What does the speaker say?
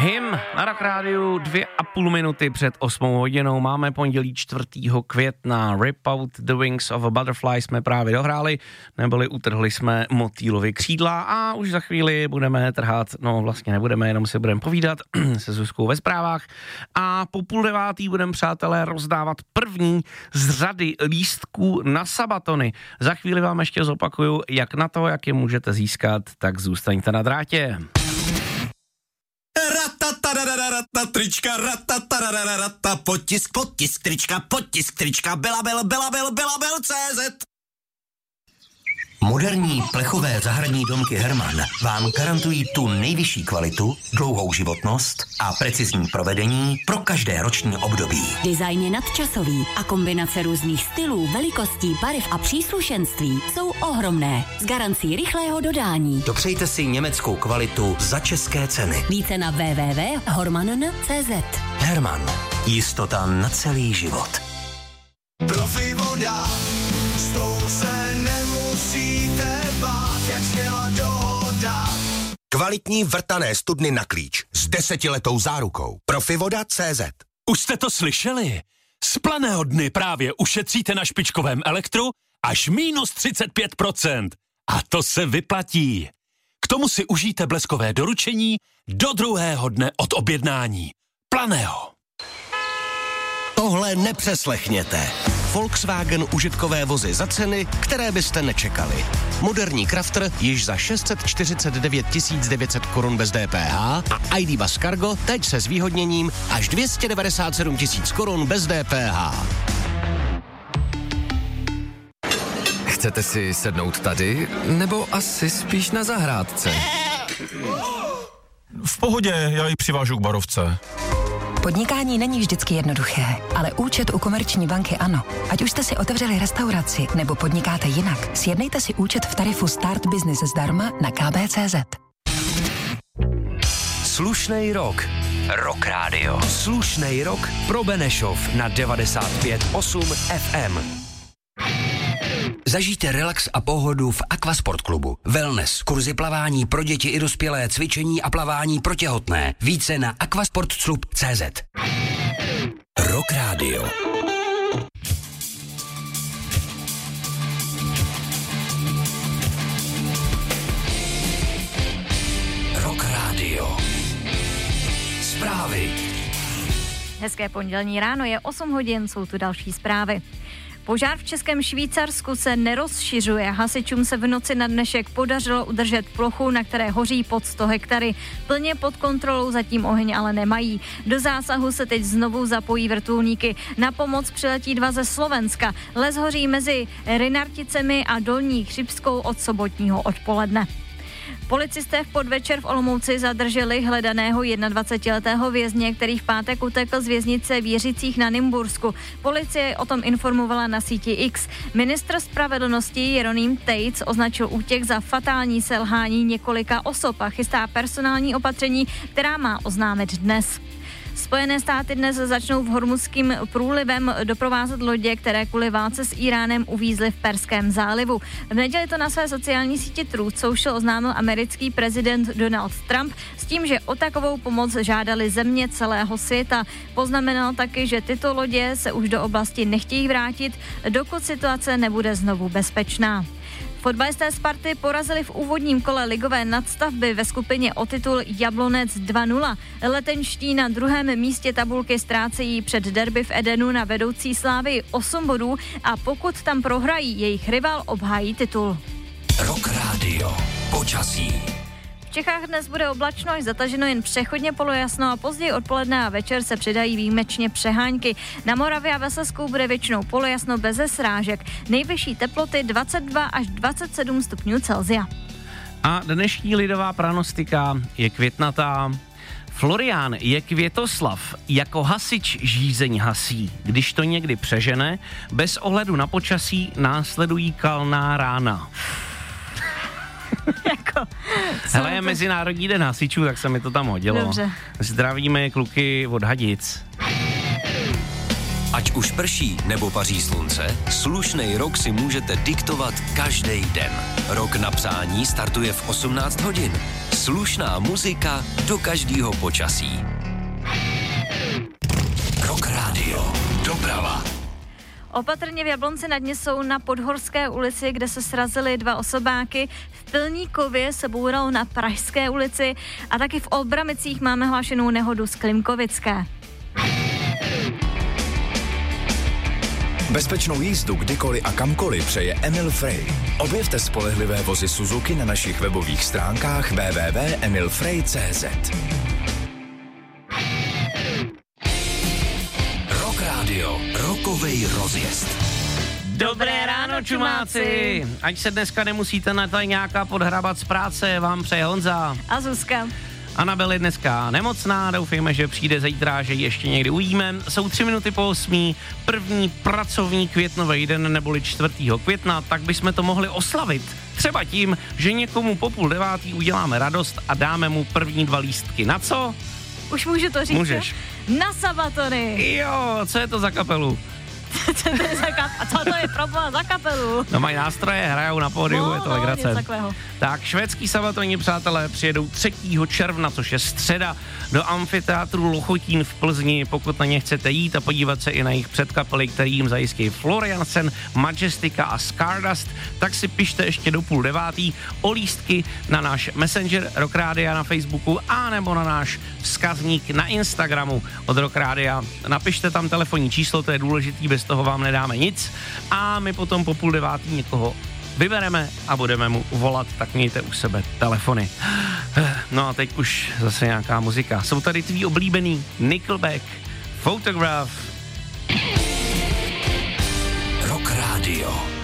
Hymn na Rock Rádiu 2,5 minuty před 8 hodinou. Máme pondělí 4. května. Rip Out the Wings of a Butterfly jsme právě dohráli, neboli utrhli jsme motýlovy křídla a už za chvíli budeme trhat, no vlastně nebudeme, jenom si budeme povídat se Zuzkou ve zprávách a po 8:30 budeme, přátelé, rozdávat první z řady lístků na Sabatony. Za chvíli vám ještě zopakuju, jak na to, jak je můžete získat, tak zůstaňte na drátě. Trička, potisk, trička, belabel.cz. Moderní plechové zahradní domky Herman vám garantují tu nejvyšší kvalitu, dlouhou životnost a precizní provedení pro každé roční období. Design je nadčasový a kombinace různých stylů, velikostí, barev a příslušenství jsou ohromné. S garancí rychlého dodání. Dopřejte si německou kvalitu za české ceny. Více na www.horman.cz. Herman. Jistota na celý život. Profi voda, s tou se nemusíte bát, jak sněla dohoda. Kvalitní vrtané studny na klíč s 10letou zárukou. Profivoda.cz. Už jste to slyšeli? Z Planého dny právě ušetříte na špičkovém elektru až minus 35%. A to se vyplatí. K tomu si užijte bleskové doručení do druhého dne od objednání. Planého. Tohle nepřeslechněte. Volkswagen užitkové vozy za ceny, které byste nečekali. Moderní Crafter již za 649 900 korun bez DPH a ID Buzz Cargo teď se zvýhodněním až 297 000 korun bez DPH. Chcete si sednout tady, nebo asi spíš na zahrádce? V pohodě, já ji přivážu k barovce. Podnikání není vždycky jednoduché, ale účet u Komerční banky ano. Ať už jste si otevřeli restauraci nebo podnikáte jinak, sjednejte si účet v tarifu Start Business zdarma na kb.cz. Slušnej rok. Rock Radio. Slušnej rok pro Benešov na 95,8 FM. Zažijte relax a pohodu v Aquasport klubu. Wellness, kurzy plavání pro děti i dospělé, cvičení a plavání pro těhotné. Více na aquasportclub.cz. Rock Radio. Rock Radio. Zprávy. Hezké pondělní ráno, je 8 hodin, jsou tu další zprávy. Požár v Českém Švýcarsku se nerozšiřuje. Hasičům se v noci na dnešek podařilo udržet plochu, na které hoří pod 100 hektary. Plně pod kontrolou zatím oheň ale nemají. Do zásahu se teď znovu zapojí vrtulníky. Na pomoc přiletí 2 ze Slovenska. Les hoří mezi Rynarticemi a Dolní Chřibskou od sobotního odpoledne. Policisté v podvečer v Olomouci zadrželi hledaného 21letého vězně, který v pátek utekl z věznice v Jiřicích na Nymbursku. Policie o tom informovala na síti X. Ministr spravedlnosti Jeroným Tejc označil útěk za fatální selhání několika osob a chystá personální opatření, která má oznámit dnes. Spojené státy dnes začnou v Hormuzským průlivem doprovázet lodě, které kvůli válce s Íránem uvízly v Perském zálivu. V neděli to na své sociální síti Truth Social oznámil americký prezident Donald Trump s tím, že o takovou pomoc žádali země celého světa. Poznamenal taky, že tyto lodě se už do oblasti nechtějí vrátit, dokud situace nebude znovu bezpečná. Fotbalisté Sparty porazili v úvodním kole ligové nadstavby ve skupině o titul Jablonec 2-0. Letenští na druhém místě tabulky ztrácejí před derby v Edenu na vedoucí Slávy 8 bodů a pokud tam prohrají, jejich rival obhájí titul. Rock Radio. Počasí. V Čechách dnes bude oblačno až zataženo, jen přechodně polojasno a později odpoledne a večer se přidají výjimečně přehánky. Na Moravě a ve Slezsku bude většinou polojasno beze srážek. Nejvyšší teploty 22 až 27 stupňů Celsia. A dnešní lidová pranostika je květnatá. Florián je Květoslav, jako hasič žízeň hasí. Když to někdy přežene, bez ohledu na počasí následují kalná rána. Hele, je Mezinárodní den hasičů, tak se mi to tam hodilo. Dobře. Zdravíme kluky od Hadic. Ať už prší nebo paří slunce, slušnej rok si můžete diktovat každý den. Rok na psání startuje v 18 hodin. Slušná muzika do každého počasí. Rock Radio. Doprava. Opatrně v Jablonci nad Nisou na Podhorské ulici, kde se srazily 2 osobáky. V Pilníkově se bouralo na Pražské ulici a taky v Olbramicích máme hlášenou nehodu z Klimkovické. Bezpečnou jízdu kdykoliv a kamkoliv přeje Emil Frey. Objevte spolehlivé vozy Suzuki na našich webových stránkách www.emilfrey.cz. Rock Radio. Rockovej rozjezd. Dobré ráno, čumáci! Ať se dneska nemusíte na tajňáka podhrabat z práce, vám přeje Honza. A Zuzka. Anabel je dneska nemocná, doufejme, že přijde zítra, že ji ještě někdy uvidíme. Jsou 3 minuty po 8, první pracovní květnový den, neboli 4. května, tak bychom to mohli oslavit. Třeba tím, že někomu po 8:30 uděláme radost a dáme mu první 2 lístky. Na co? Už můžu to říct? Můžeš. Na Sabatony. Jo, co je to za kapelu? A co to je proboha za kapelu? No, mají nástroje, hrajou na pódiu, je to legrace. Tak švédský Sabatoni, přátelé, přijedou 3. června, což je středa, do amfiteátru Lochotín v Plzni. Pokud na ně chcete jít a podívat se i na jejich předkapely, který jim zajistí Floriansen, Majestika a Stardust, tak si pište ještě do 8:30 o lístky na náš Messenger Rock Rádia na Facebooku a nebo na náš vzkazník na Instagramu od Rock Rádia. Napište tam telefonní číslo, to je důležitý, bez toho vám nedáme nic a my potom po 8:30 někoho vybereme a budeme mu volat, tak mějte u sebe telefony. No a teď už zase nějaká muzika. Jsou tady tvý oblíbený Nickelback, Photograph. Rock Radio.